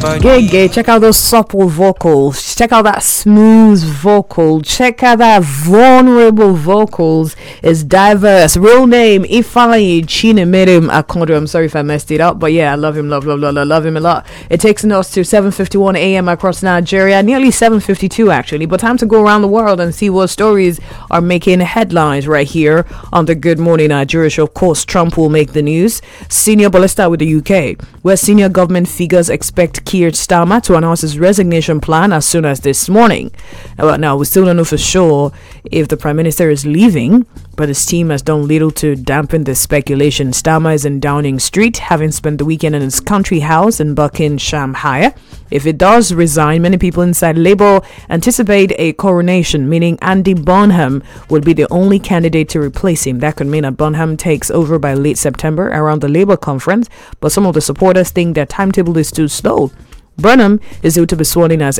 Gay, check out those supple vocals. Check out that smooth vocal. Check out that vulnerable vocals. It's diverse. Real name Ifeanyi Chinemere Akondo. I'm sorry if I messed it up, but yeah, I love him, love him a lot. It takes us to 7:51 a.m. across Nigeria, nearly 7:52 actually. But time to go around the world and see what stories are making headlines right here on the Good Morning Nigeria show. Of course, Trump will make the news. Senior ballista with the UK, where senior government figures expect Keir Starmer to announce his resignation plan as soon as this morning. Now, we still don't know for sure if the Prime Minister is leaving, but his team has done little to dampen the speculation. Starmer is in Downing Street, having spent the weekend in his country house in Buckinghamshire. If it does resign, many people inside Labour anticipate a coronation, meaning Andy Bonham would be the only candidate to replace him. That could mean that Bonham takes over by late September around the Labour conference, but some of the supporters think their timetable is too slow. Burnham is due to be sworn in as